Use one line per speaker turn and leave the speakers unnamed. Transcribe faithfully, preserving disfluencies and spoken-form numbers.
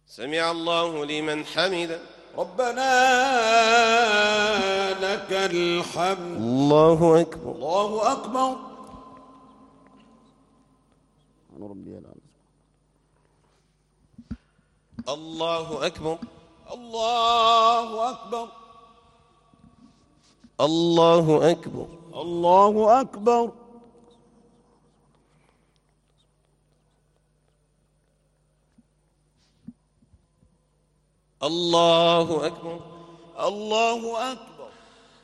سمع الله لمن حمده.
ربنا لك الحمد.
الله أكبر.
الله أكبر.
الله أكبر.
الله أكبر.
الله أكبر.
الله أكبر.
الله أكبر.
الله أكبر.